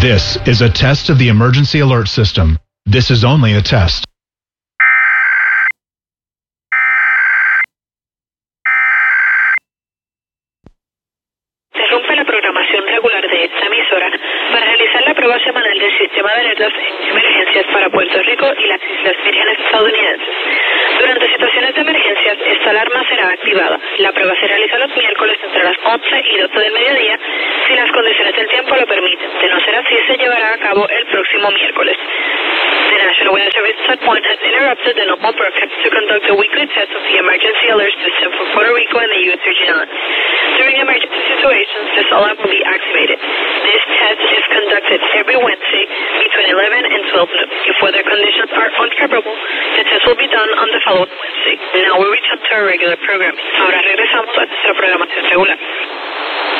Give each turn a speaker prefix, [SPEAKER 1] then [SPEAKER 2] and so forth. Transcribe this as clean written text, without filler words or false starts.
[SPEAKER 1] This is a test of the emergency alert system. This is only a test.
[SPEAKER 2] Se rompe la programación regular de esta emisora para realizar la prueba semanal del sistema de alertas en emergencias para Puerto Rico y las Islas Vírgenes estadounidenses. Durante situaciones de emergencias, esta alarma será activada. La prueba se realiza los miércoles entre las 11 y 12 del mediodía, si las condiciones del tiempo lo permiten. De no ser así, se llevará a cabo el próximo miércoles. The National Weather Service Set Point has interrupted the normal broadcast to conduct a weekly test of the emergency alert system for Puerto Rico and the U.S. Virgin Islands. During emergency situations, this alarm will be activated. This test is conducted every Wednesday between 11 and 12 noon. If weather conditions are unfavorable, the test will be done on the following Wednesday. Now we return to our regular programming. Ahora regresamos a nuestra programación regular.